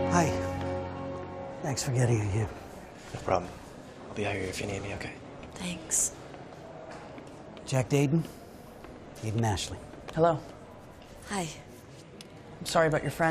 Hi. Thanks for getting it here. No problem. I'll be out here if you need me, okay? Thanks. Jack Dayton, Aiden Ashley. Hello. Hi. I'm sorry about your friend.